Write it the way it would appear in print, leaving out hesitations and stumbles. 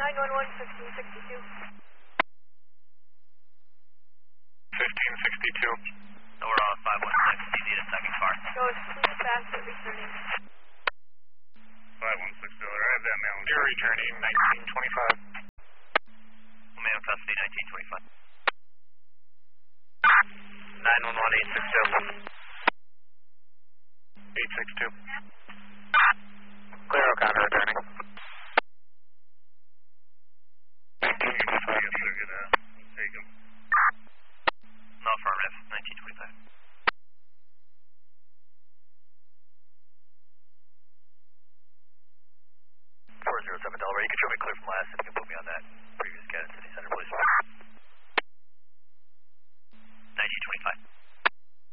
911, 1562. No, we're on 516. You need a second car. Goes too fast at returning. 516, I have that male. You're returning 1925. Man in custody, 1925. 911, 862. 862. Clear O'Connor returning. 1925. Yes, sir, get that. Take him. No, affirmative, 1925. 407 Delaware, you can show me clear from last if you can put me on that previous Cannon City Center, please.